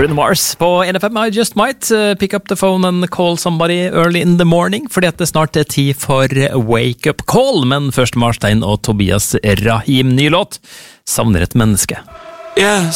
Bruno Mars på NFM. I just might pick up the phone and call somebody early in the morning, fordi at det snart er tid for Wake Up Call, men først Marstein og Tobias Rahim, ny låt, Savner et menneske. Yeah,